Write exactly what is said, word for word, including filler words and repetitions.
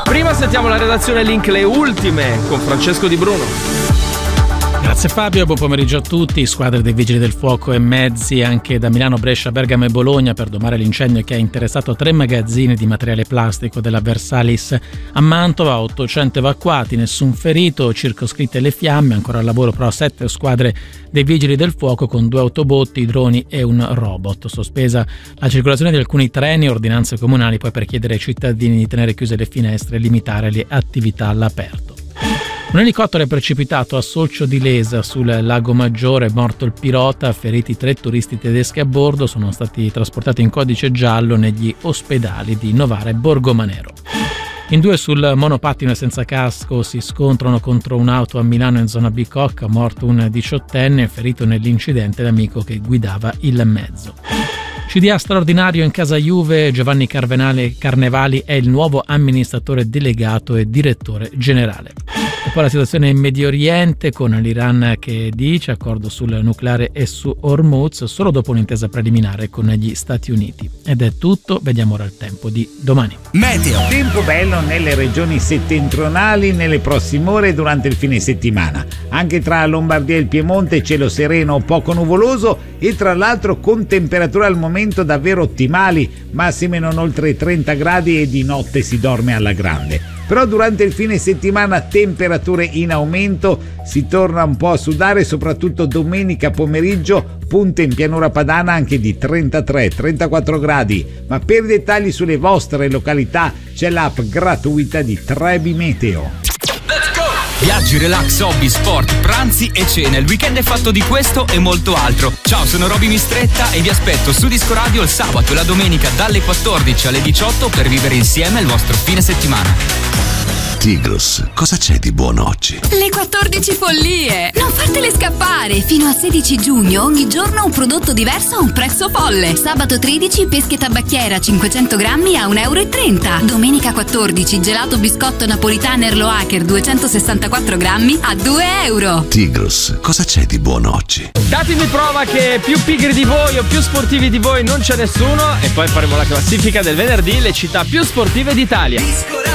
Prima sentiamo la redazione Link, le ultime con Francesco Di Bruno. Grazie Fabio, buon pomeriggio a tutti. Squadre dei Vigili del Fuoco e mezzi anche da Milano, Brescia, Bergamo e Bologna per domare l'incendio che ha interessato tre magazzini di materiale plastico della Versalis a Mantova. ottocento evacuati, nessun ferito, circoscritte le fiamme, ancora al lavoro però sette squadre dei Vigili del Fuoco con due autobotti, droni e un robot. Sospesa la circolazione di alcuni treni, ordinanze comunali poi per chiedere ai cittadini di tenere chiuse le finestre e limitare le attività all'aperto. Un elicottero è precipitato a Solcio di Lesa sul Lago Maggiore, morto il pilota, feriti tre turisti tedeschi a bordo, sono stati trasportati in codice giallo negli ospedali di Novara e Borgomanero. In due sul monopattino senza casco si scontrano contro un'auto a Milano in zona Bicocca, morto un diciottenne, ferito nell'incidente l'amico che guidava il mezzo. C D A straordinario in casa Juve, Giovanni Carvenale Carnevali è il nuovo amministratore delegato e direttore generale. E poi la situazione in Medio Oriente con l'Iran che dice accordo sul nucleare e su Hormuz solo dopo un'intesa preliminare con gli Stati Uniti. Ed è tutto, vediamo ora il tempo di domani. Meteo. Tempo bello nelle regioni settentrionali nelle prossime ore e durante il fine settimana. Anche tra Lombardia e il Piemonte cielo sereno poco nuvoloso e tra l'altro con temperature al momento davvero ottimali, massime non oltre trenta gradi e di notte si dorme alla grande. Però durante il fine settimana temperature in aumento, si torna un po' a sudare, soprattutto domenica pomeriggio, punte in pianura padana anche di trentatré trentaquattro gradi. Ma per dettagli sulle vostre località c'è l'app gratuita di Trebi Meteo. Viaggi, relax, hobby, sport, pranzi e cene. Il weekend è fatto di questo e molto altro. Ciao, sono Roby Mistretta e vi aspetto su Disco Radio il sabato e la domenica dalle quattordici alle diciotto per vivere insieme il vostro fine settimana. Tigros, cosa c'è di buono oggi? Le quattordici follie! Non fartele scappare! Fino al sedici giugno ogni giorno un prodotto diverso a un prezzo folle. Sabato tredici pesche tabacchiera cinquecento grammi a un euro e trenta. Domenica quattordici gelato biscotto napolitano Erlo Hacker duecentosessantaquattro grammi a due euro. Tigros, cosa c'è di buono oggi? Datemi prova che più pigri di voi o più sportivi di voi non c'è nessuno e poi faremo la classifica del venerdì, le città più sportive d'Italia.